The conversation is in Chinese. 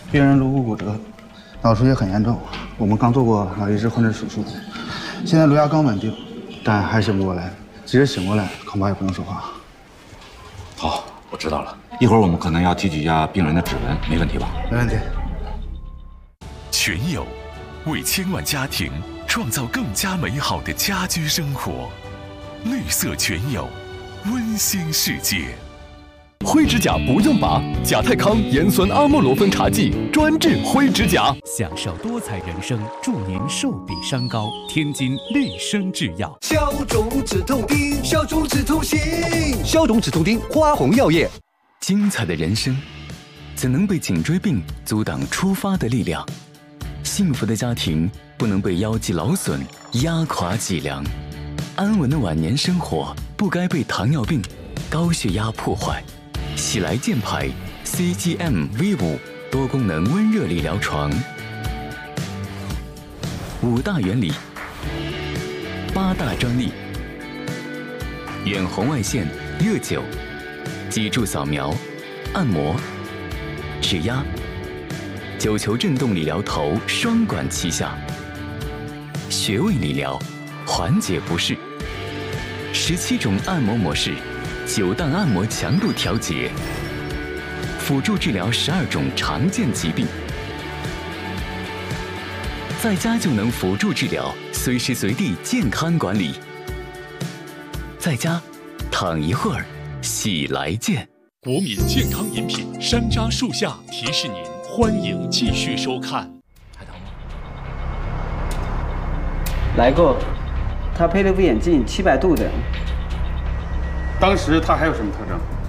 病人颅骨骨折，脑出血很严重，我们刚做过脑移植换置手术，现在颅压刚稳定，但还醒不过来。即使醒过来，恐怕也不能说话。 好，我知道了。一会儿我们可能要提取一下病人的指纹，没问题吧？ 没问题。 全友为千万家庭创造更加美好的家居生活，绿色全友，温馨世界。 灰指甲不用拔，甲泰康盐酸阿莫罗芬茶剂专治灰指甲， 享受多彩人生，祝您寿比山高。天津绿生制药， 消肿止痛丁，消肿止痛行，消肿止痛丁，花红药业。 精彩的人生，怎能被颈椎病阻挡出发的力量？幸福的家庭不能被腰肌劳损压垮脊梁，安稳的晚年生活不该被糖尿病、高血压破坏。喜来健牌 CGM V5 多功能温热理疗床，5大原理，8大专利，远红外线、热灸、脊柱扫描、按摩、指压、9球振动理疗头双管齐下，穴位理疗，缓解不适，17种按摩模式，9档按摩强度调节，辅助治疗12种常见疾病，在家就能辅助治疗，随时随地健康管理。在家躺一会儿，喜来健。 国民健康饮品山楂树下提示您，欢迎继续收看。 来过，他配了副眼镜，700度的。 当时他还有什么特征？